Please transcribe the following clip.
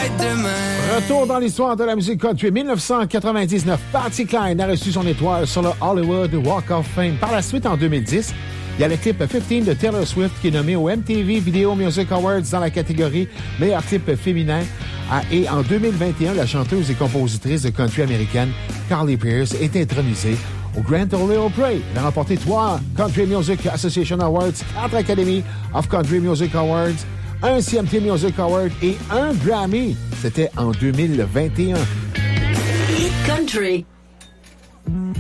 Retour dans l'histoire de la musique country. 1999, Patsy Cline a reçu son étoile sur le Hollywood Walk of Fame. Par la suite, en 2010, il y a le clip 15 de Taylor Swift qui est nommé au MTV Video Music Awards dans la catégorie meilleur clip féminin. Et en 2021, la chanteuse et compositrice de country américaine Carly Pearce est intronisée au Grand Ole Opry. Elle a remporté 3 Country Music Association Awards, 4 Academy of Country Music Awards, un CMT Music Award et un Grammy. C'était en 2021. Country.